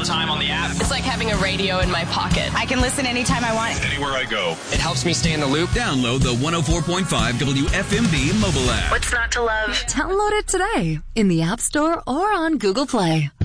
time on the app. It's like having a radio in my pocket. I can listen anytime I want. Anywhere I go. It helps me stay in the loop. Download the 104.5 WFMB mobile app. What's not to love? Download it today in the App Store or on Google Play.